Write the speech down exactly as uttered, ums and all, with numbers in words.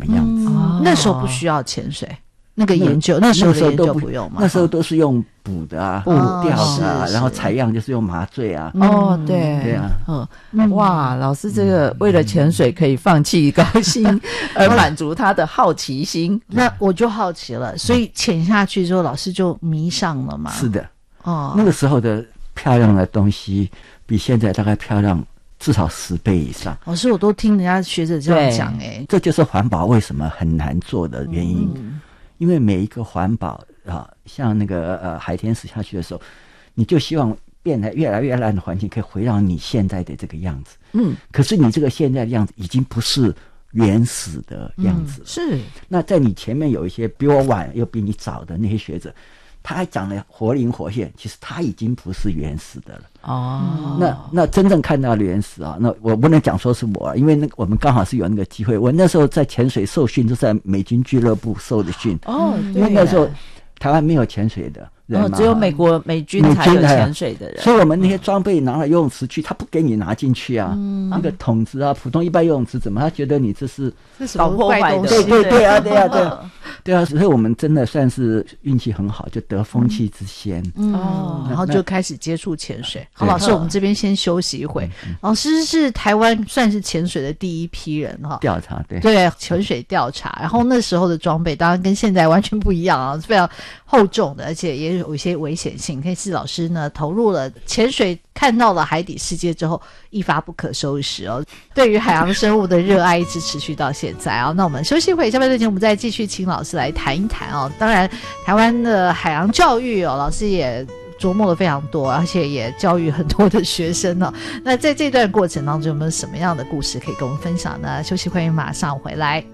么样子、 嗯哦、那时候不需要潜水那个研究，那, 那时候的研究不用嘛， 那时候都是用捕的啊，捕钓的啊，然后采样就是用麻醉啊。 哦，对， 对啊， 嗯，哇，老师这个为了潜水可以放弃高薪，而满足他的好奇心。 那我就好奇了，所以潜下去之后，老师就迷上了嘛？ 是的， 哦， 那个时候的漂亮的东西比现在大概漂亮至少十倍以上。 老师，我都听人家学者这样讲，哎， 这就是环保为什么很难做的原因。嗯，因为每一个环保啊，像那个呃海天死下去的时候，你就希望变得越来越烂的环境可以回到你现在的这个样子。嗯，可是你这个现在的样子已经不是原始的样子了。嗯， 是。 那在你前面有一些比我晚又比你早的那些学者，他还讲了活灵活现，其实他已经不是原始的了。 哦， 那那真正看到的原始啊，那我不能讲说是我，因为那个我们刚好是有那个机会。我那时候在潜水受训，就在美军俱乐部受的训。 哦， 因为那时候台湾没有潜水的人嘛， 哦，只有美国美军才有潜水的人， 所以我们那些装备拿了游泳池去，他不给你拿进去啊。嗯，那个桶子啊，普通一般游泳池怎么他觉得你这是搞破坏的？ 对对对啊，对啊，对啊。对啊，所以我们真的算是运气很好，就得风气之先。 嗯，哦，然后就开始接触潜水。好，老师，我们这边先休息一会。嗯，老师是台湾算是潜水的第一批人哈。 调查对对潜水调查，然后那时候的装备当然跟现在完全不一样啊，非常厚重的，而且也有一些危险性。可是老师呢投入了潜水，看到了海底世界之后一发不可收拾哦。对于海洋生物的热爱一直持续到现在啊。那我们休息一会，下半段节目我们再继续请老师来谈一谈哦。当然台湾的海洋教育哦，老师也琢磨了非常多，而且也教育很多的学生哦。那在这段过程当中有没有什么样的故事可以跟我们分享呢？休息会马上回来。